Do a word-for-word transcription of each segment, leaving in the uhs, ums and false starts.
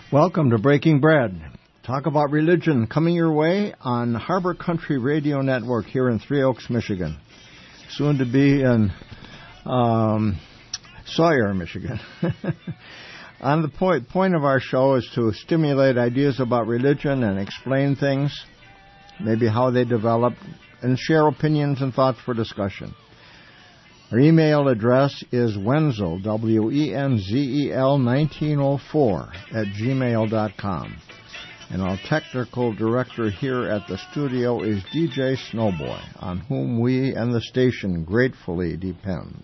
Welcome to Breaking Bread. Talk about religion coming your way on Harbor Country Radio Network here in Three Oaks, Michigan. Soon to be in um, Sawyer, Michigan. On the point, point of our show is to stimulate ideas about religion and explain things, maybe how they developed, and share opinions and thoughts for discussion. Our email address is Wenzel, W E N Z E L nineteen oh four at gmail dot com. And our technical director here at the studio is D J Snowboy, on whom we and the station gratefully depend.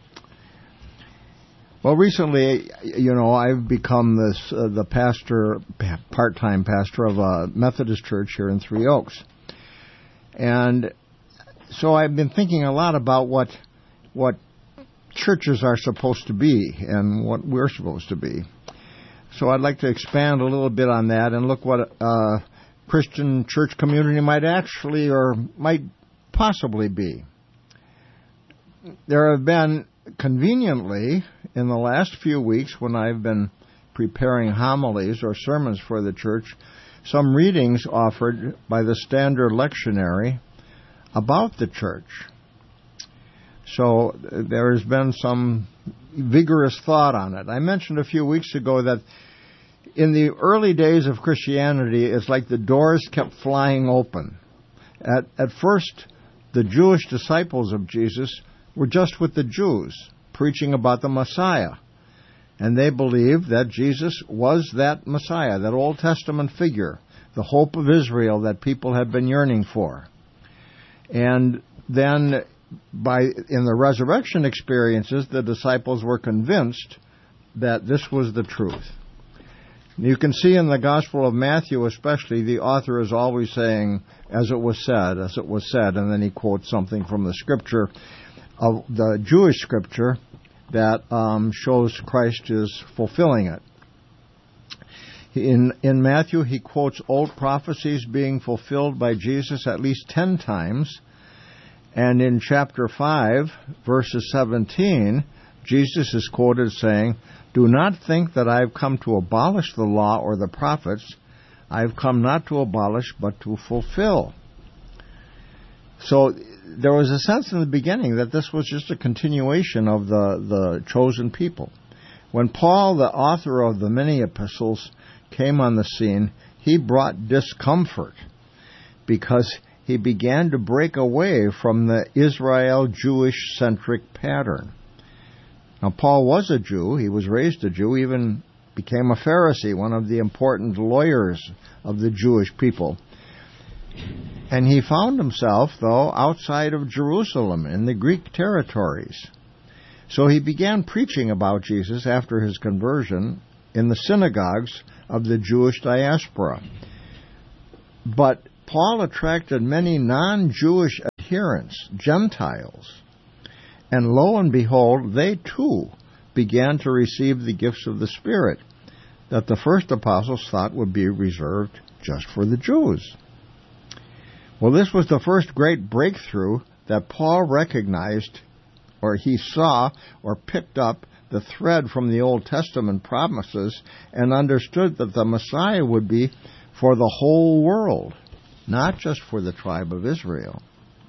Well, recently, you know, I've become this uh, the pastor, part-time pastor of a Methodist church here in Three Oaks. And so I've been thinking a lot about what what churches are supposed to be and what we're supposed to be. So I'd like to expand a little bit on that and look what a Christian church community might actually or might possibly be. There have been, conveniently, in the last few weeks when I've been preparing homilies or sermons for the church, some readings offered by the Standard Lectionary about the church. So there has been some vigorous thought on it. I mentioned a few weeks ago that in the early days of Christianity, it's like the doors kept flying open. At, at first, the Jewish disciples of Jesus were just with the Jews, preaching about the Messiah. And they believed that Jesus was that Messiah, that Old Testament figure, the hope of Israel that people had been yearning for. And then By in the resurrection experiences, the disciples were convinced that this was the truth. You can see in the Gospel of Matthew especially, the author is always saying, as it was said, as it was said, and then he quotes something from the scripture, of the Jewish scripture, that um, shows Christ is fulfilling it. In, in Matthew, he quotes old prophecies being fulfilled by Jesus at least ten times. And in chapter five, verses seventeen, Jesus is quoted saying, "Do not think that I have come to abolish the law or the prophets. I have come not to abolish, but to fulfill." So there was a sense in the beginning that this was just a continuation of the, the chosen people. When Paul, the author of the many epistles, came on the scene, he brought discomfort because he began to break away from the Israel Jewish-centric pattern. Now, Paul was a Jew. He was raised a Jew, even became a Pharisee, one of the important lawyers of the Jewish people. And he found himself, though, outside of Jerusalem in the Greek territories. So he began preaching about Jesus after his conversion in the synagogues of the Jewish diaspora. But Paul attracted many non-Jewish adherents, Gentiles, and lo and behold, they too began to receive the gifts of the Spirit that the first apostles thought would be reserved just for the Jews. Well, this was the first great breakthrough that Paul recognized, or he saw, or picked up the thread from the Old Testament promises and understood that the Messiah would be for the whole world, not just for the tribe of Israel.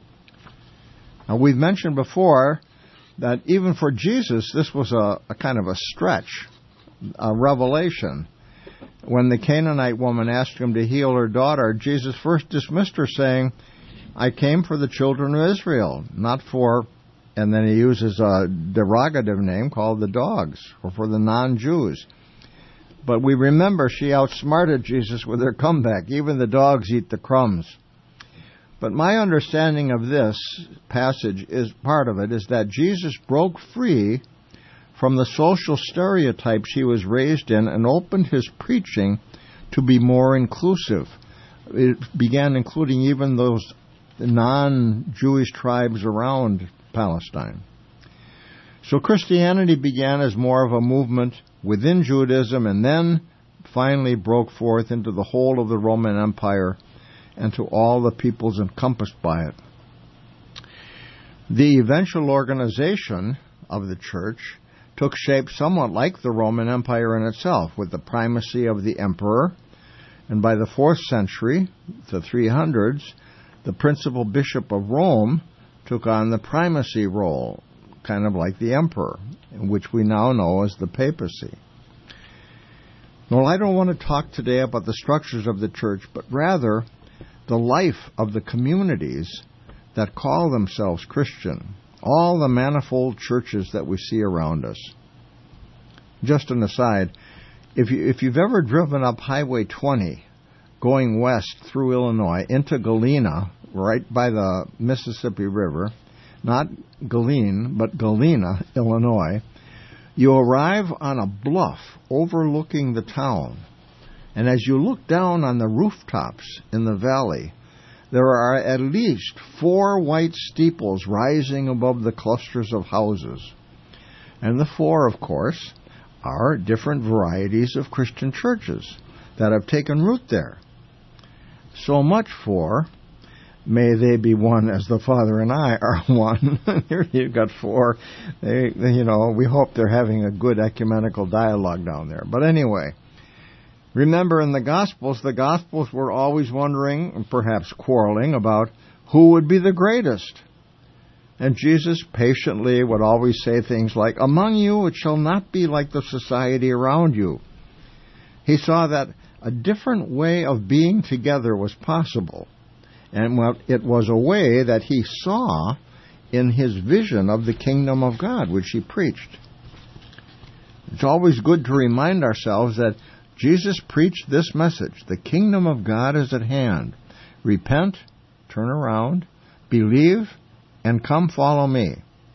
Now, we've mentioned before that even for Jesus, this was a, a kind of a stretch, a revelation. When the Canaanite woman asked him to heal her daughter, Jesus first dismissed her, saying, "I came for the children of Israel, not for," and then he uses a derogative name called the dogs, or for the non-Jews. But we remember she outsmarted Jesus with her comeback. Even the dogs eat the crumbs. But my understanding of this passage, is part of it, is that Jesus broke free from the social stereotypes he was raised in and opened his preaching to be more inclusive. It began including even those non-Jewish tribes around Palestine. So Christianity began as more of a movement within Judaism and then finally broke forth into the whole of the Roman Empire and to all the peoples encompassed by it. The eventual organization of the church took shape somewhat like the Roman Empire in itself, with the primacy of the emperor. And by the fourth century, the three hundreds, the principal bishop of Rome took on the primacy role, kind of like the emperor, which we now know as the papacy. Well, I don't want to talk today about the structures of the church, but rather the life of the communities that call themselves Christian, all the manifold churches that we see around us. Just an aside, if, you, if you've ever driven up Highway twenty, going west through Illinois into Galena, right by the Mississippi River, not Galeen, but Galena, Illinois, you arrive on a bluff overlooking the town. And as you look down on the rooftops in the valley, there are at least four white steeples rising above the clusters of houses. And the four, of course, are different varieties of Christian churches that have taken root there. So much for, may they be one as the Father and I are one. Here you've got four. They, they, you know, we hope they're having a good ecumenical dialogue down there. But anyway, remember in the Gospels, the Gospels were always wondering, and perhaps quarreling, about who would be the greatest. And Jesus patiently would always say things like, among you it shall not be like the society around you. He saw that a different way of being together was possible. And it was a way that he saw in his vision of the kingdom of God, which he preached. It's always good to remind ourselves that Jesus preached this message: the kingdom of God is at hand. Repent, turn around, believe, and come follow me.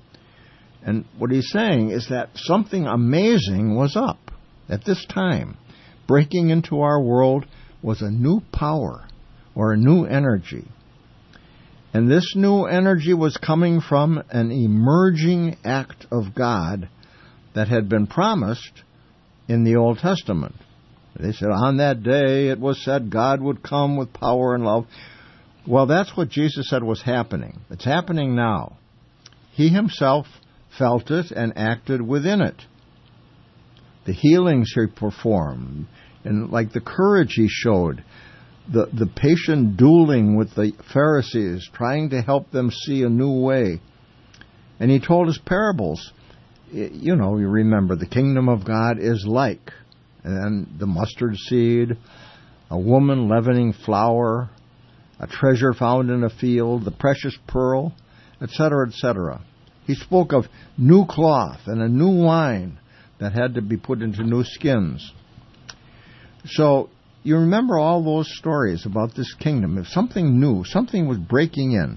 And what he's saying is that something amazing was up at this time. Breaking into our world was a new power or a new energy. And this new energy was coming from an emerging act of God that had been promised in the Old Testament. They said, on that day it was said God would come with power and love. Well, that's what Jesus said was happening. It's happening now. He himself felt it and acted within it. The healings he performed, and like the courage he showed, the, the patient dueling with the Pharisees, trying to help them see a new way. And he told his parables. You know, you remember, the kingdom of God is like, and then the mustard seed, a woman leavening flour, a treasure found in a field, the precious pearl, et cetera, et cetera. He spoke of new cloth and a new wine that had to be put into new skins. So you remember all those stories about this kingdom. If something new, something was breaking in.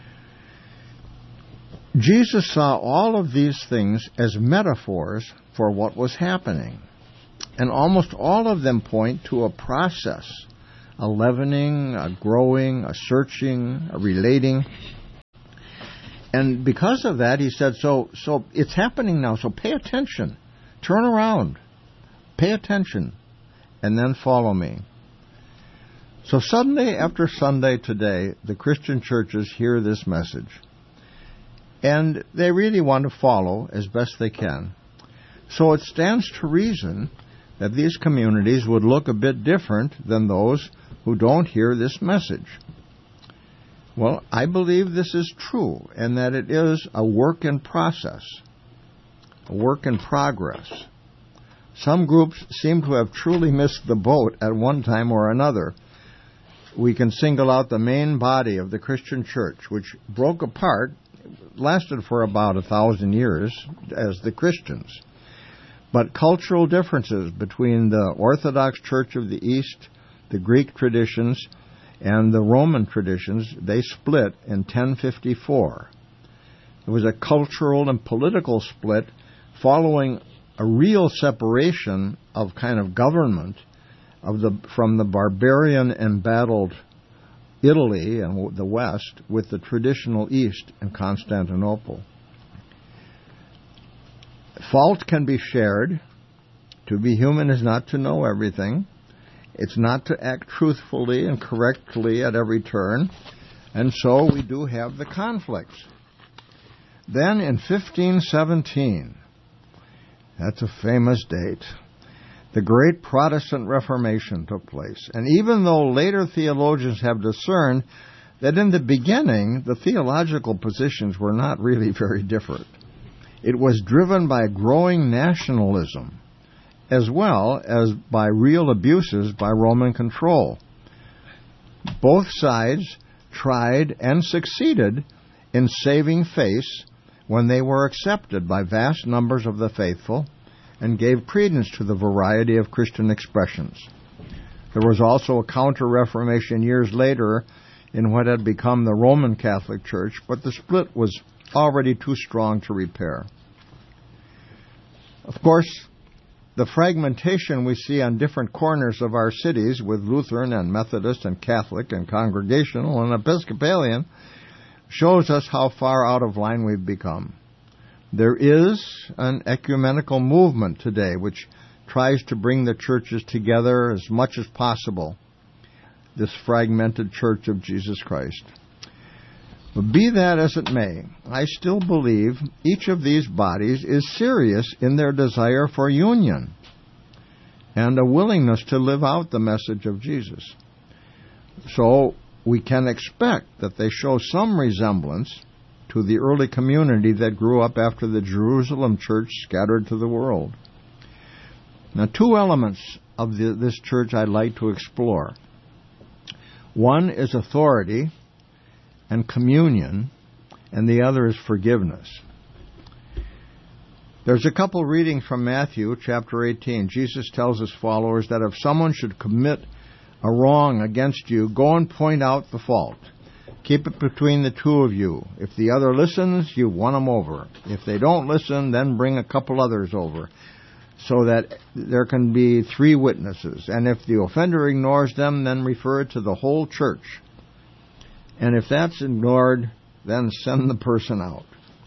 Jesus saw all of these things as metaphors for what was happening. And almost all of them point to a process, a leavening, a growing, a searching, a relating. And because of that, he said, so, so it's happening now, so pay attention. Turn around. Pay attention. And then follow me. So Sunday after Sunday today, the Christian churches hear this message. And they really want to follow as best they can. So it stands to reason that these communities would look a bit different than those who don't hear this message. Well, I believe this is true, and that it is a work in process, a work in progress. Some groups seem to have truly missed the boat at one time or another. We can single out the main body of the Christian church, which broke apart, lasted for about a thousand years as the Christians. But cultural differences between the Orthodox Church of the East, the Greek traditions, and the Roman traditions, they split in ten fifty-four. It was a cultural and political split following a real separation of kind of government of the from the barbarian embattled Italy and the West with the traditional East and Constantinople. Fault can be shared. To be human is not to know everything. It's not to act truthfully and correctly at every turn. And so we do have the conflicts. Then in fifteen seventeen, That's a famous date. The great Protestant Reformation took place. And even though later theologians have discerned that in the beginning the theological positions were not really very different, it was driven by growing nationalism as well as by real abuses by Roman control. Both sides tried and succeeded in saving face when they were accepted by vast numbers of the faithful and gave credence to the variety of Christian expressions. There was also a counter-reformation years later in what had become the Roman Catholic Church, but the split was already too strong to repair. Of course, the fragmentation we see on different corners of our cities with Lutheran and Methodist and Catholic and Congregational and Episcopalian shows us how far out of line we've become. There is an ecumenical movement today which tries to bring the churches together as much as possible, this fragmented Church of Jesus Christ. But be that as it may, I still believe each of these bodies is serious in their desire for union and a willingness to live out the message of Jesus. So we can expect that they show some resemblance to the early community that grew up after the Jerusalem church scattered to the world. Now, two elements of the, this church I'd like to explore. One is authority and communion, and the other is forgiveness. There's a couple readings from Matthew chapter eighteen. Jesus tells his followers that if someone should commit a wrong against you, go and point out the fault. Keep it between the two of you. If the other listens, you've won them over. If they don't listen, then bring a couple others over, so that there can be three witnesses. And if the offender ignores them, then refer it to the whole church. And if that's ignored, then send the person out.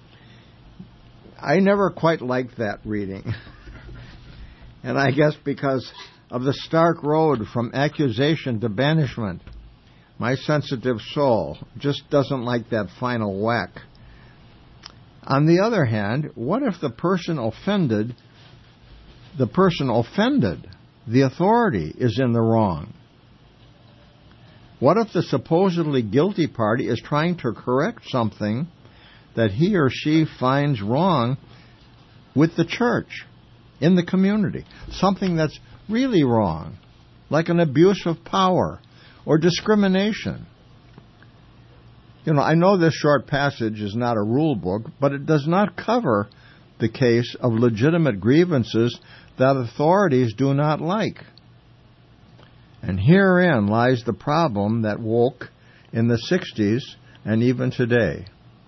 I never quite liked that reading. And I guess because of the stark road from accusation to banishment, my sensitive soul just doesn't like that final whack. On the other hand, what if the person offended, the person offended, the authority is in the wrong? What if the supposedly guilty party is trying to correct something that he or she finds wrong with the church, in the community? Something that's really wrong, like an abuse of power or discrimination. You know, I know this short passage is not a rule book, but it does not cover the case of legitimate grievances that authorities do not like. And herein lies the problem that woke in the sixties and even today.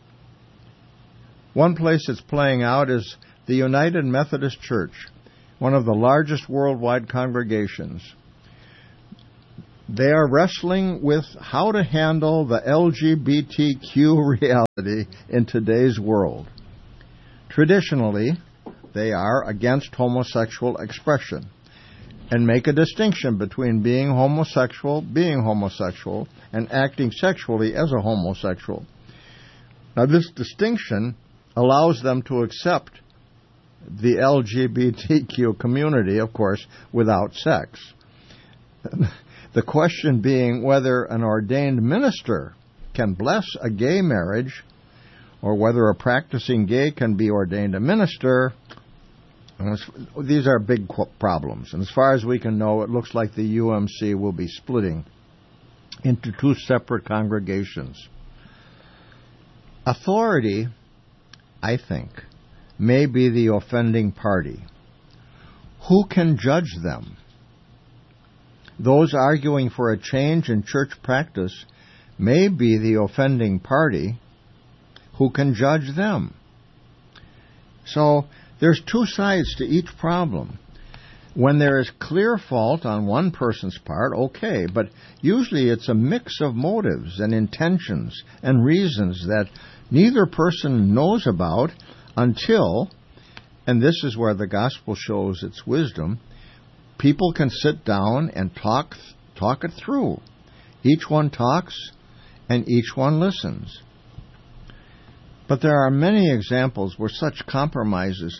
One place it's playing out is the United Methodist Church, one of the largest worldwide congregations. They are wrestling with how to handle the L G B T Q reality in today's world. Traditionally, they are against homosexual expression and make a distinction between being homosexual, being homosexual, and acting sexually as a homosexual. Now, this distinction allows them to accept the L G B T Q community, of course, without sex. The question being whether an ordained minister can bless a gay marriage or whether a practicing gay can be ordained a minister. These are big problems. And as far as we can know, it looks like the U M C will be splitting into two separate congregations. Authority, I think, may be the offending party. Who can judge them? Those arguing for a change in church practice may be the offending party. Who can judge them? So there's two sides to each problem. When there is clear fault on one person's part, okay, but usually it's a mix of motives and intentions and reasons that neither person knows about until, and this is where the gospel shows its wisdom, people can sit down and talk talk it through. Each one talks and each one listens. But there are many examples where such compromises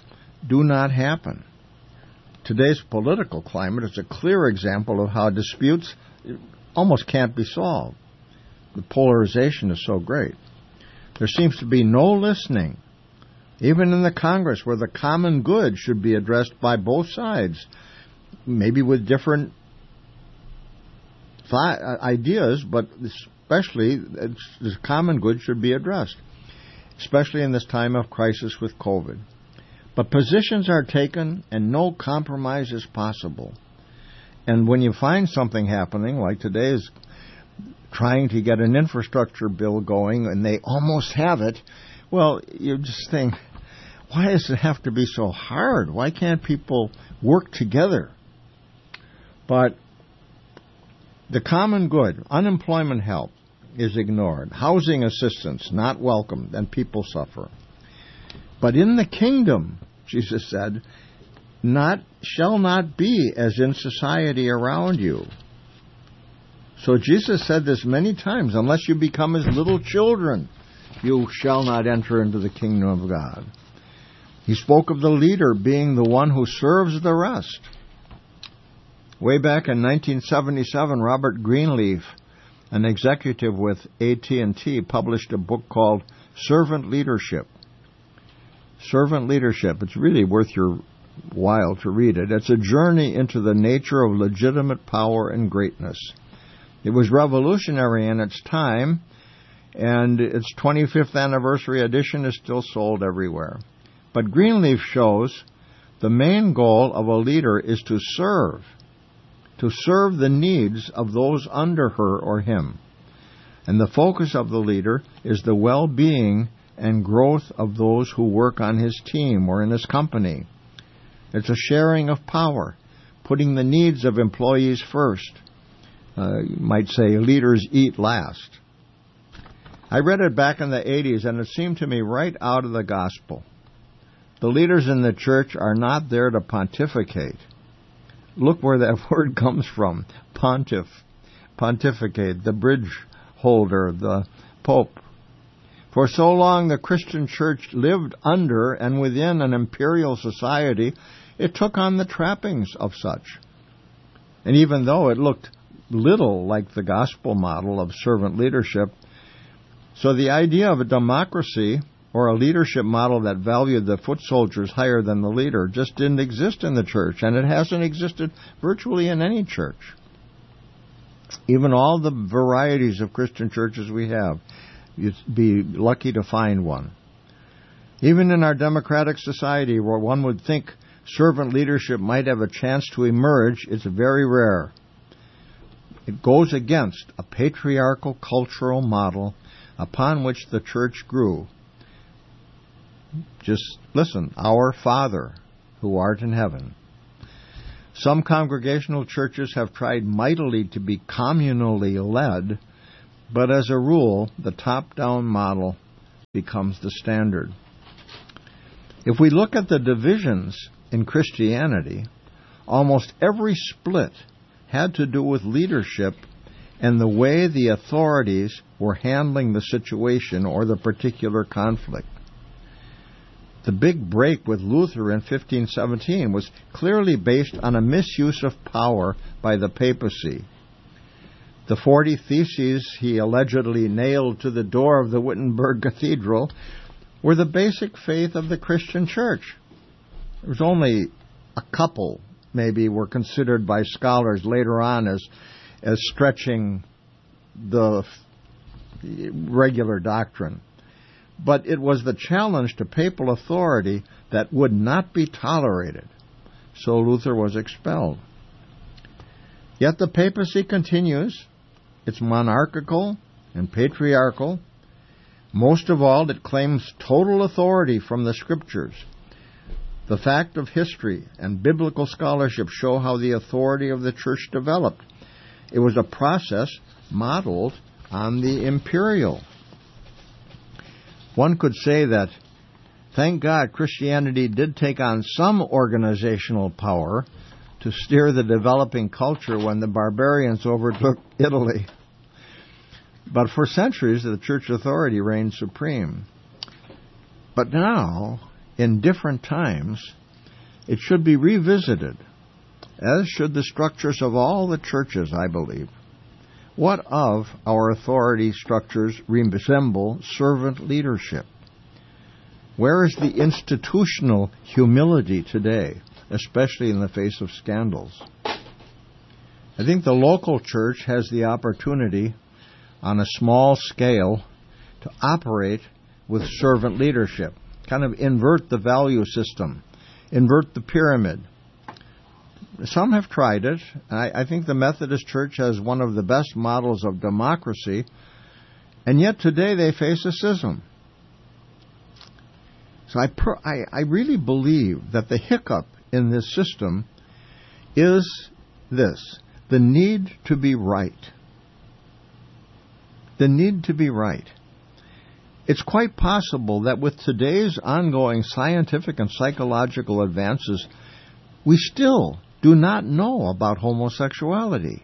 do not happen. Today's political climate is a clear example of how disputes almost can't be solved. The polarization is so great. There seems to be no listening, even in the Congress, where the common good should be addressed by both sides, maybe with different th- ideas, but especially the common good should be addressed, especially in this time of crisis with COVID. But positions are taken and no compromise is possible. And when you find something happening, like today is trying to get an infrastructure bill going and they almost have it, well, you just think, why does it have to be so hard? Why can't people work together? But the common good, unemployment help, is ignored. Housing assistance, not welcomed, and people suffer. But in the kingdom, Jesus said, not shall not be as in society around you. So Jesus said this many times, unless you become as little children, you shall not enter into the kingdom of God. He spoke of the leader being the one who serves the rest. Way back in nineteen seventy-seven, Robert Greenleaf, an executive with A T and T, published a book called Servant Leadership. Servant Leadership. It's really worth your while to read it. It's a journey into the nature of legitimate power and greatness. It was revolutionary in its time, and its twenty-fifth anniversary edition is still sold everywhere. But Greenleaf shows the main goal of a leader is to serve, to serve the needs of those under her or him. And the focus of the leader is the well-being and growth of those who work on his team or in his company. It's a sharing of power, putting the needs of employees first. Uh, you might say leaders eat last. I read it back in the eighties, and it seemed to me right out of the gospel. The leaders in the church are not there to pontificate. Look where that word comes from, pontiff, pontificate, the bridge holder, the pope. For so long the Christian church lived under and within an imperial society, it took on the trappings of such. And even though it looked little like the gospel model of servant leadership, so the idea of a democracy or a leadership model that valued the foot soldiers higher than the leader just didn't exist in the church, and it hasn't existed virtually in any church. Even all the varieties of Christian churches we have, you'd be lucky to find one. Even in our democratic society, where one would think servant leadership might have a chance to emerge, it's very rare. It goes against a patriarchal cultural model upon which the church grew. Just listen, our Father, who art in heaven. Some congregational churches have tried mightily to be communally led, but as a rule, the top-down model becomes the standard. If we look at the divisions in Christianity, almost every split had to do with leadership and the way the authorities were handling the situation or the particular conflict. The big break with Luther in fifteen seventeen was clearly based on a misuse of power by the papacy. The forty theses he allegedly nailed to the door of the Wittenberg Cathedral were the basic faith of the Christian church. There was only a couple, maybe, were considered by scholars later on as, as stretching the regular doctrine. But it was the challenge to papal authority that would not be tolerated. So Luther was expelled. Yet the papacy continues. It's monarchical and patriarchal. Most of all, it claims total authority from the Scriptures. The fact of history and biblical scholarship show how the authority of the church developed. It was a process modeled on the imperial. One could say that, thank God, Christianity did take on some organizational power to steer the developing culture when the barbarians overtook Italy. But for centuries, the church authority reigned supreme. But now, in different times, It should be revisited, as should the structures of all the churches, I believe. What of our authority structures resemble servant leadership? Where is the institutional humility today, especially in the face of scandals? I think the local church has the opportunity, on a small scale, to operate with servant leadership, kind of invert the value system, invert the pyramid. Some have tried it. I, I think the Methodist Church has one of the best models of democracy, and yet today they face a schism. So I, per, I, I really believe that the hiccup in this system is this: the need to be right. The need to be right. It's quite possible that with today's ongoing scientific and psychological advances, we still do not know about homosexuality.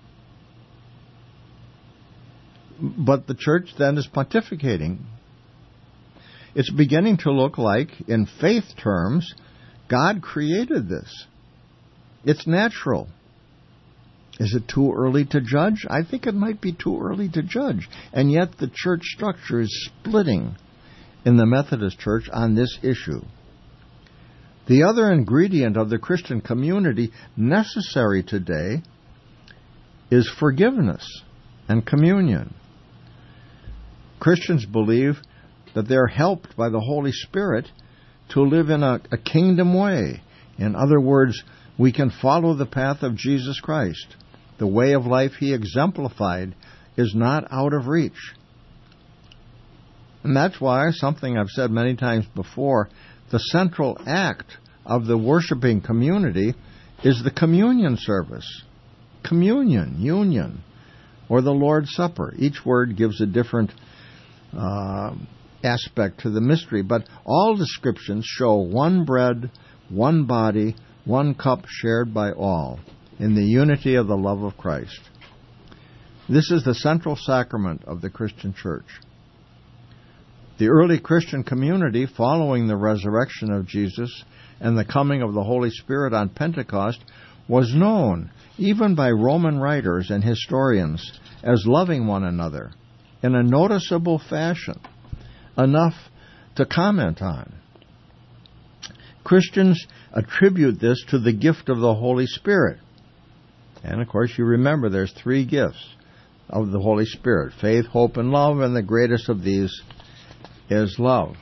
But the church then is pontificating. It's beginning to look like, in faith terms, God created this. It's natural. Is it too early to judge? I think it might be too early to judge. And yet the church structure is splitting in the Methodist Church on this issue. The other ingredient of the Christian community necessary today is forgiveness and communion. Christians believe that they're helped by the Holy Spirit to live in a, a kingdom way. In other words, we can follow the path of Jesus Christ. The way of life He exemplified is not out of reach. And that's why, something I've said many times before, the central act of the worshiping community is the communion service. Communion, union, or the Lord's Supper. Each word gives a different uh, aspect to the mystery, but all descriptions show one bread, one body, one cup shared by all, in the unity of the love of Christ. This is the central sacrament of the Christian church. The early Christian community, following the resurrection of Jesus and the coming of the Holy Spirit on Pentecost, was known, even by Roman writers and historians, as loving one another in a noticeable fashion, enough to comment on. Christians attribute this to the gift of the Holy Spirit. And, of course, you remember there's three gifts of the Holy Spirit: faith, hope, and love, and the greatest of these is love.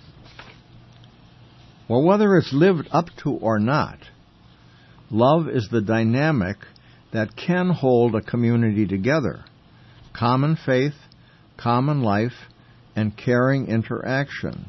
Well, whether it's lived up to or not, love is the dynamic that can hold a community together. Common faith, common life, and caring interaction.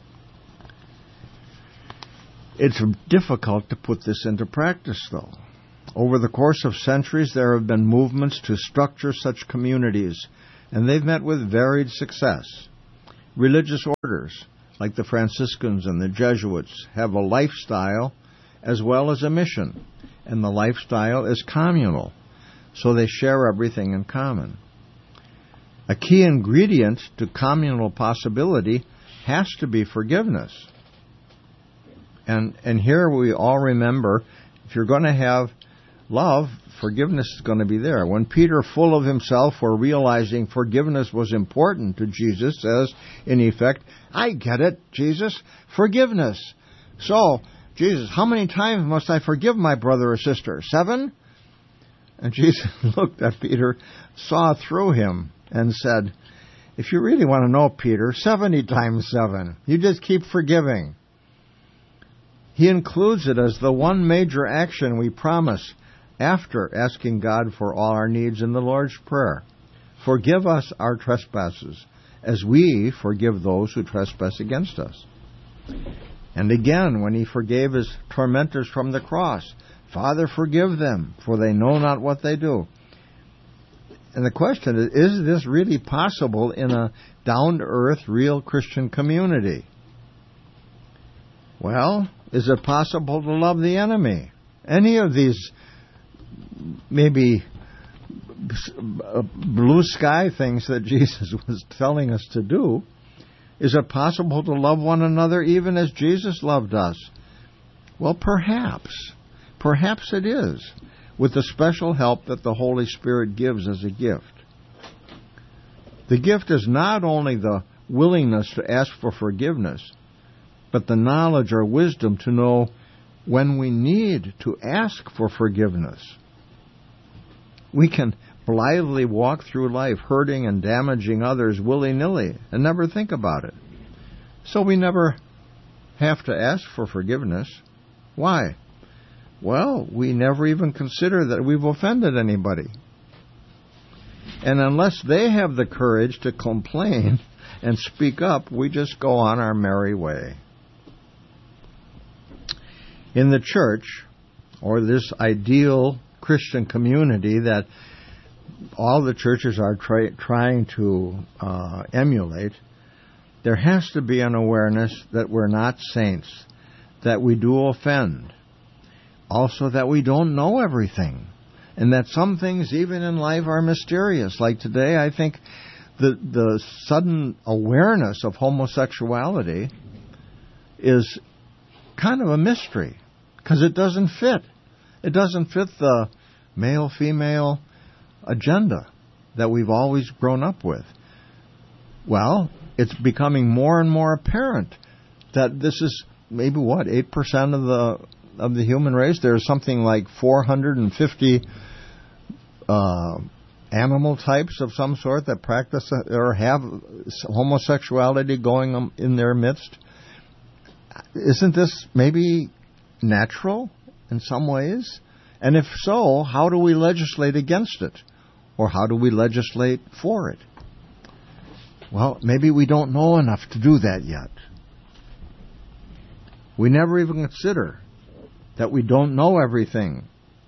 It's difficult to put this into practice, though. Over the course of centuries, there have been movements to structure such communities, and they've met with varied success. Religious orders, like the Franciscans and the Jesuits, have a lifestyle as well as a mission, and the lifestyle is communal, so they share everything in common. A key ingredient to communal possibility has to be forgiveness. And and here we all remember, if you're going to have love, forgiveness is going to be there. When Peter, full of himself for realizing forgiveness was important to Jesus, says, in effect, I get it, Jesus, forgiveness. So, Jesus, how many times must I forgive my brother or sister? Seven? And Jesus looked at Peter, saw through him, and said, if you really want to know, Peter, seventy times seven. You just keep forgiving. He includes it as the one major action we promise after asking God for all our needs in the Lord's Prayer. Forgive us our trespasses, as we forgive those who trespass against us. And again, when he forgave his tormentors from the cross, Father, forgive them, for they know not what they do. And the question is, is this really possible in a down-to-earth, real Christian community? Well, is it possible to love the enemy? Any of these maybe blue sky things that Jesus was telling us to do, is it possible to love one another even as Jesus loved us? Well, perhaps. Perhaps it is, with the special help that the Holy Spirit gives as a gift. The gift is not only the willingness to ask for forgiveness, but the knowledge or wisdom to know when we need to ask for forgiveness. We can blithely walk through life hurting and damaging others willy-nilly and never think about it. So we never have to ask for forgiveness. Why? Well, we never even consider that we've offended anybody. And unless they have the courage to complain and speak up, we just go on our merry way. In the church, or this ideal Christian community that all the churches are try, trying to uh, emulate, there has to be an awareness that we're not saints, that we do offend, also that we don't know everything, and that some things even in life are mysterious. Like today, I think the the sudden awareness of homosexuality is kind of a mystery, because it doesn't fit. It doesn't fit the male-female agenda that we've always grown up with. Well, it's becoming more and more apparent that this is maybe, what, eight percent of the of the human race? There's something like four hundred fifty uh, animal types of some sort that practice or have homosexuality going in their midst. Isn't this maybe natural in some ways? And if so, how do we legislate against it? Or how do we legislate for it? Well, maybe we don't know enough to do that yet. We never even consider that we don't know everything.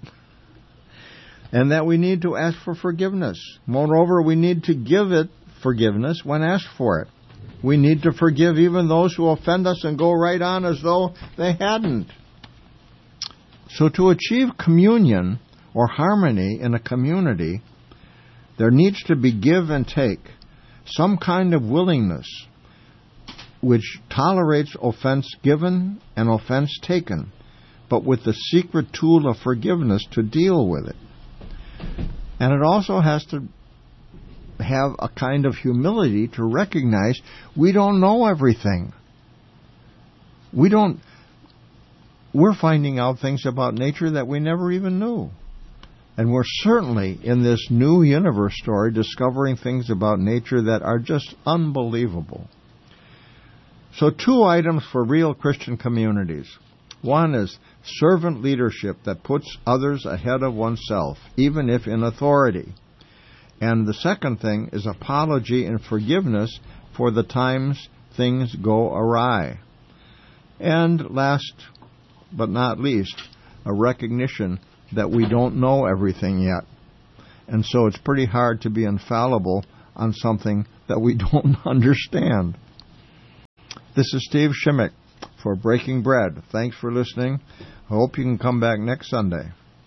And that we need to ask for forgiveness. Moreover, we need to give it forgiveness when asked for it. We need to forgive even those who offend us and go right on as though they hadn't. So to achieve communion or harmony in a community, there needs to be give and take, some kind of willingness which tolerates offense given and offense taken, but with the secret tool of forgiveness to deal with it. And it also has to have a kind of humility to recognize we don't know everything. We don't, we're finding out things about nature that we never even knew. And we're certainly, in this new universe story, discovering things about nature that are just unbelievable. So two items for real Christian communities. One is servant leadership that puts others ahead of oneself, even if in authority. And the second thing is apology and forgiveness for the times things go awry. And last but not least, a recognition that we don't know everything yet. And so it's pretty hard to be infallible on something that we don't understand. This is Steve Schimmick for Breaking Bread. Thanks for listening. I hope you can come back next Sunday.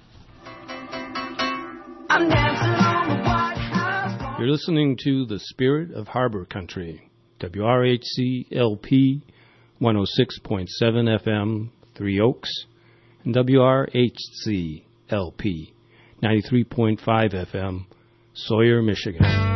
I'm dancing on the White House. You're listening to The Spirit of Harbor Country, W R H C L P one oh six point seven F M, Three Oaks, and W R H C L P ninety-three point five F M, Sawyer, Michigan.